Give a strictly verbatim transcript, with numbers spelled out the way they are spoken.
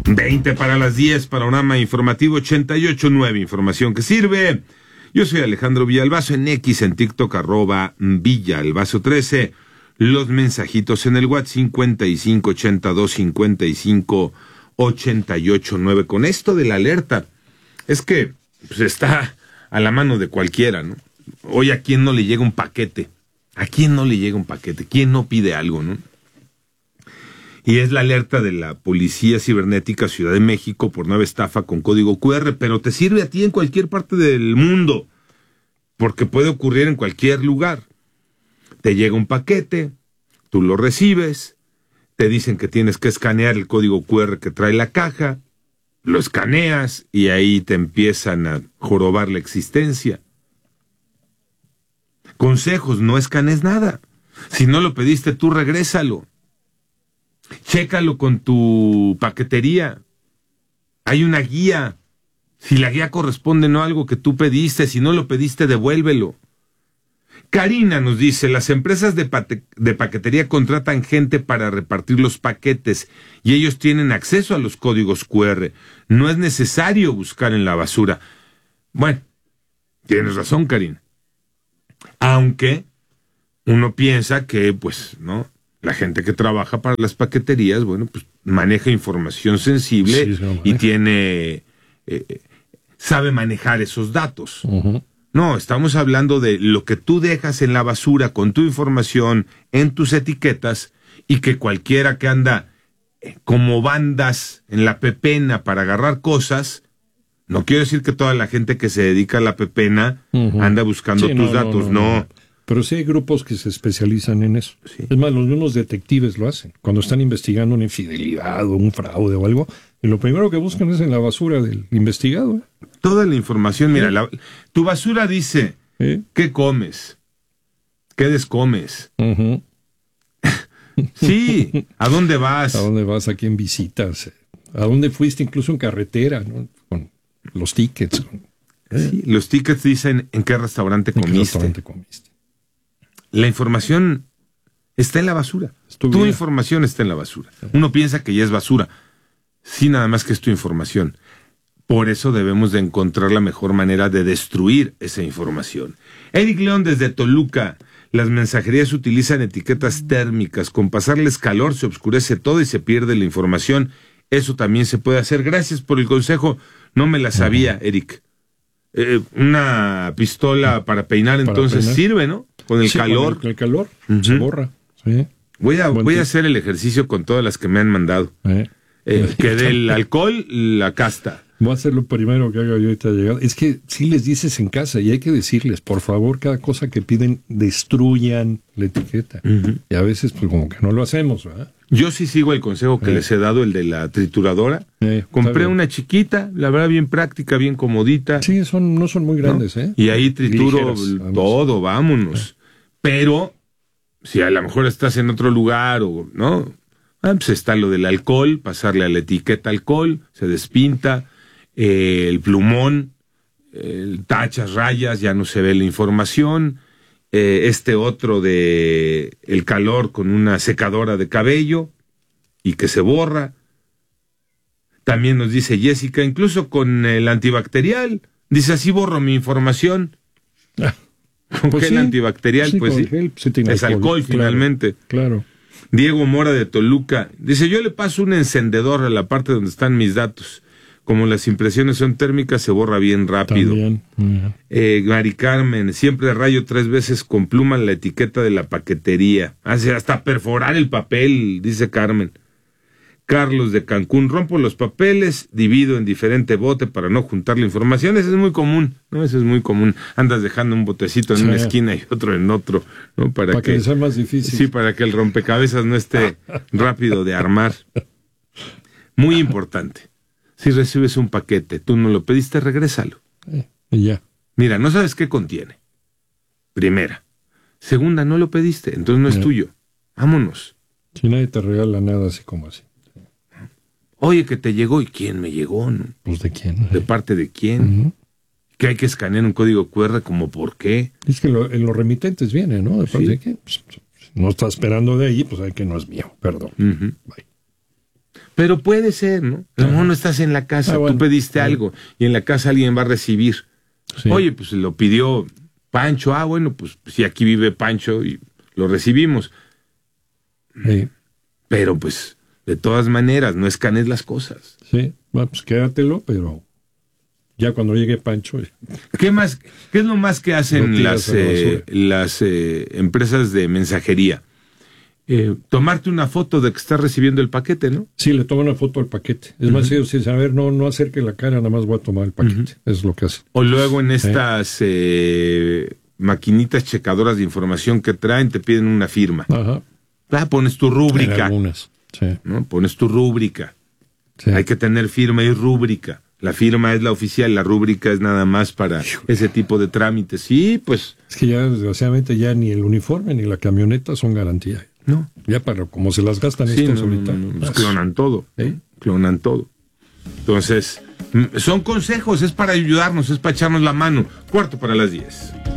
veinte para las diez, Panorama Informativo ochenta y ocho punto nueve, información que sirve. Yo soy Alejandro Villalbazo, en X, en TikTok, arroba Villalbazo trece. Los mensajitos en el WhatsApp cincuenta y cinco ochenta y dos cincuenta y cinco ochenta y ocho nueve. Con esto de la alerta, es que pues, está a la mano de cualquiera, ¿no? Hoy a quién no le llega un paquete, a quién no le llega un paquete, quién no pide algo, ¿no? Y es la alerta de la Policía Cibernética Ciudad de México por nueva estafa con código cu erre, pero te sirve a ti en cualquier parte del mundo, porque puede ocurrir en cualquier lugar. Te llega un paquete, tú lo recibes, te dicen que tienes que escanear el código cu erre que trae la caja, lo escaneas y ahí te empiezan a jorobar la existencia. Consejos, no escanees nada. Si no lo pediste tú, regrésalo. Chécalo con tu paquetería. Hay una guía. Si la guía corresponde no a algo que tú pediste, si no lo pediste, devuélvelo. Karina nos dice, las empresas de, pate- de paquetería contratan gente para repartir los paquetes y ellos tienen acceso a los códigos cu erre. No es necesario buscar en la basura. Bueno, tienes razón, Karina. Aunque uno piensa que, pues, ¿no? La gente que trabaja para las paqueterías, bueno, pues maneja información sensible sí, y tiene, eh, sabe manejar esos datos. Uh-huh. No, estamos hablando de lo que tú dejas en la basura con tu información, en tus etiquetas, y que cualquiera que anda eh, como bandas en la pepena para agarrar cosas, no quiero decir que toda la gente que se dedica a la pepena uh-huh. anda buscando sí, tus no, datos, no. no, no. Pero sí hay grupos que se especializan en eso. Sí. Es más, los mismos detectives lo hacen. Cuando están investigando una infidelidad o un fraude o algo, y lo primero que buscan es en la basura del investigado. ¿eh? Toda la información, mira, ¿Sí? la, tu basura dice, ¿Sí? ¿qué comes? ¿Qué descomes? Uh-huh. Sí, ¿a dónde vas? ¿A dónde vas? ¿A quién visitas? ¿A dónde fuiste incluso en carretera? ¿no? Con los tickets. ¿Eh? Sí, los tickets dicen en qué restaurante comiste. ¿En qué restaurante comiste? La información está en la basura. Tu vida. Información está en la basura. Uno piensa que ya es basura. Sí, nada más que es tu información. Por eso debemos de encontrar la mejor manera de destruir esa información. Eric León desde Toluca. Las mensajerías utilizan etiquetas térmicas. Con pasarles calor se oscurece todo y se pierde la información. Eso también se puede hacer. Gracias por el consejo. No me la sabía, uh-huh. Eric. Eh, una pistola para peinar para entonces peinar. Sirve, ¿no? Con el sí, calor. Con el, el calor uh-huh. se borra. Sí. Voy a voy a hacer el ejercicio con todas las que me han mandado. Eh. Eh, que del alcohol, la casta. Voy a hacer lo primero que haga yo ahorita llegada. Es que si les dices en casa y hay que decirles, por favor, cada cosa que piden, destruyan la etiqueta. Uh-huh. Y a veces, pues como que no lo hacemos, ¿verdad? Yo sí sigo el consejo que eh. les he dado, el de la trituradora. Eh, Compré una chiquita, la verdad bien práctica, bien comodita. Sí, son no son muy grandes, ¿no? ¿eh? Y ahí trituro Ligeras, todo, vámonos. Eh. Pero, si a lo mejor estás en otro lugar o, ¿no? Ah, pues está lo del alcohol, pasarle a la etiqueta alcohol, se despinta, eh, el plumón, eh, tachas, rayas, ya no se ve la información. Eh, este otro de el calor con una secadora de cabello y que se borra. También nos dice Jessica, incluso con el antibacterial, dice así borro mi información. Ah, ¿Con pues qué sí, el antibacterial? Sí, pues sí, gel, sí es alcohol, alcohol claro, finalmente. Claro. Diego Mora de Toluca dice, yo le paso un encendedor a la parte donde están mis datos. Como las impresiones son térmicas, se borra bien rápido. Uh-huh. Eh, Mari Carmen, siempre rayo tres veces con pluma la etiqueta de la paquetería. Hace hasta perforar el papel, dice Carmen. Carlos de Cancún, rompo los papeles, divido en diferente bote para no juntar la información. Eso es muy común, ¿no? Eso es muy común. Andas dejando un botecito en sí. una esquina y otro en otro, ¿no? Para, para que, que sea más difícil. Sí, para que el rompecabezas no esté rápido de armar. Muy importante. Si recibes un paquete, tú no lo pediste, regrésalo. Eh, y ya. Mira, no sabes qué contiene. Primera. Segunda, no lo pediste, entonces no es eh. tuyo. Vámonos. Si nadie te regala nada así como así. Oye, que te llegó, ¿y quién me llegó? ¿No? Pues de quién. ¿De parte de quién? Uh-huh. Que hay que escanear un código cu erre, como por qué. Es que lo, en los remitentes viene, ¿no? ¿De parte sí. de qué? Pues, no está esperando de ahí, pues hay que no es mío, perdón. Uh-huh. Bye. Pero puede ser, ¿no? A lo mejor no estás en la casa, ah, bueno, tú pediste bueno. algo y en la casa alguien va a recibir. Sí. Oye, pues lo pidió Pancho. Ah, bueno, pues si aquí vive Pancho y lo recibimos. Sí. Pero pues, de todas maneras, no escanees las cosas. Sí, bueno, pues quédatelo, pero ya cuando llegue Pancho... ¿Qué más? ¿Qué es lo más que hacen no las, eh, las eh, empresas de mensajería? Eh, tomarte una foto de que estás recibiendo el paquete, ¿no? Sí, le toman una foto al paquete. Es uh-huh. más, ellos dicen, a ver, no, no acerque la cara, nada más voy a tomar el paquete. Uh-huh. Es lo que hacen. O luego en estas eh, maquinitas checadoras de información que traen, te piden una firma. Ajá. Ah, pones tu rúbrica. En algunas, sí. ¿No? Pones tu rúbrica. Sí. Hay que tener firma y rúbrica. La firma es la oficial, la rúbrica es nada más para ese tipo de trámites. Sí, pues... Es que ya, desgraciadamente, ya ni el uniforme ni la camioneta son garantía. No. Ya para como se las gastan sí, estos no, ahorita. No, no, pues clonan todo. ¿Eh? Clonan todo. Entonces, son consejos, es para ayudarnos, es para echarnos la mano. Cuarto para las diez.